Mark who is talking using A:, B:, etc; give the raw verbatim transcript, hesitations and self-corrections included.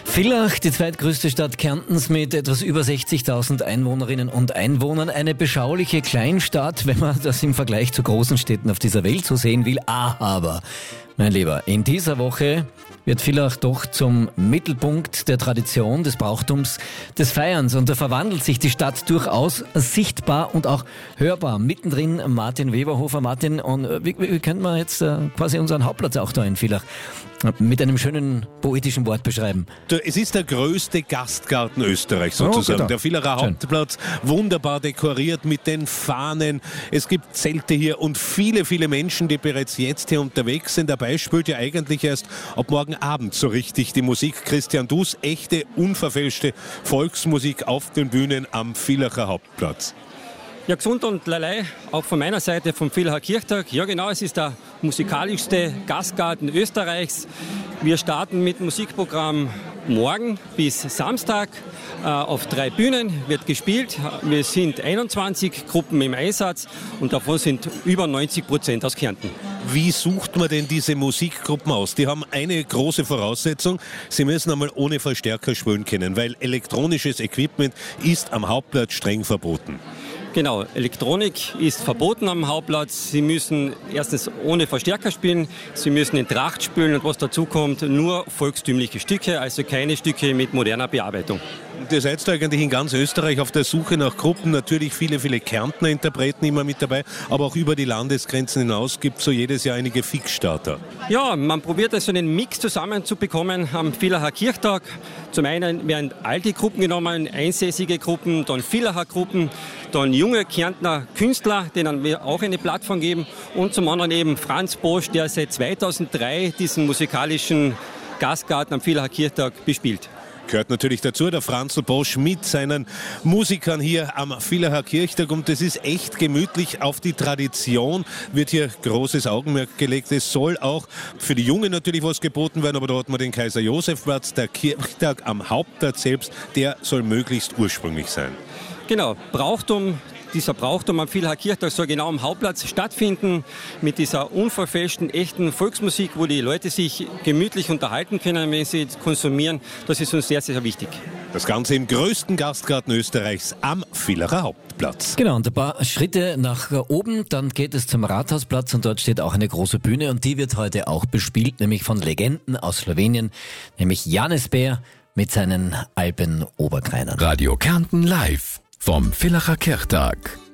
A: Villach, die zweitgrößte Stadt Kärntens mit etwas über sechzigtausend Einwohnerinnen und Einwohnern. Eine beschauliche Kleinstadt, wenn man das im Vergleich zu großen Städten auf dieser Welt so sehen will. Aber, mein Lieber, in dieser Woche wird Villach doch zum Mittelpunkt der Tradition, des Brauchtums, des Feierns. Und da verwandelt sich die Stadt durchaus sichtbar und auch hörbar. Mittendrin Martin Weberhofer. Martin, und wie, wie könnte man jetzt äh, quasi unseren Hauptplatz auch da in Villach mit einem schönen poetischen Wort beschreiben?
B: Es ist der größte Gastgarten Österreichs sozusagen. Oh, der Villacher Hauptplatz, wunderbar dekoriert mit den Fahnen. Es gibt Zelte hier und viele, viele Menschen, die bereits jetzt hier unterwegs sind. Dabei spielt ja eigentlich erst ab morgen Abend so richtig die Musik. Christian Dus, echte, unverfälschte Volksmusik auf den Bühnen am Villacher Hauptplatz.
C: Ja, gesund und Lalei, auch von meiner Seite vom Villacher Kirchtag. Ja genau, es ist der musikalischste Gastgarten Österreichs. Wir starten mit dem Musikprogramm morgen bis Samstag. Äh, auf drei Bühnen wird gespielt. Wir sind einundzwanzig Gruppen im Einsatz und davon sind über neunzig Prozent aus Kärnten.
B: Wie sucht man denn diese Musikgruppen aus? Die haben eine große Voraussetzung. Sie müssen einmal ohne Verstärker spielen können, weil elektronisches Equipment ist am Hauptplatz streng verboten.
C: Genau, Elektronik ist verboten am Hauptplatz. Sie müssen erstens ohne Verstärker spielen, Sie müssen in Tracht spielen und was dazu kommt, nur volkstümliche Stücke, also keine Stücke mit moderner Bearbeitung.
B: Ihr seid eigentlich in ganz Österreich auf der Suche nach Gruppen, natürlich viele, viele Kärntner Interpreten immer mit dabei, aber auch über die Landesgrenzen hinaus gibt es so jedes Jahr einige Fixstarter.
C: Ja, man probiert also einen Mix zusammenzubekommen am Villacher Kirchtag. Zum einen werden alte Gruppen genommen, einsässige Gruppen, dann Villacher Gruppen, dann junge Kärntner Künstler, denen wir auch eine Plattform geben, und zum anderen eben Franz Bosch, der seit zweitausenddrei diesen musikalischen Gastgarten am Villacher Kirchtag bespielt.
B: Gehört natürlich dazu, der Franzl Bosch mit seinen Musikern hier am Villacher Kirchtag, und das ist echt gemütlich. Auf die Tradition wird hier großes Augenmerk gelegt. Es soll auch für die Jungen natürlich was geboten werden, aber da hat man den Kaiser-Josef-Platz, der Kirchtag am Hauptplatz selbst, der soll möglichst ursprünglich sein.
C: Genau, Brauchtum. Dieser Brauchtum am Villacher Kirchtag soll genau am Hauptplatz stattfinden, mit dieser unverfälschten, echten Volksmusik, wo die Leute sich gemütlich unterhalten können, wenn sie konsumieren. Das ist uns sehr, sehr wichtig.
B: Das Ganze im größten Gastgarten Österreichs am Villacher Hauptplatz.
A: Genau, und ein paar Schritte nach oben, dann geht es zum Rathausplatz und dort steht auch eine große Bühne und die wird heute auch bespielt, nämlich von Legenden aus Slowenien, nämlich Janis Bär mit seinen Alpen-Oberkreinern.
D: Radio Kärnten live vom Villacher Kirchtag.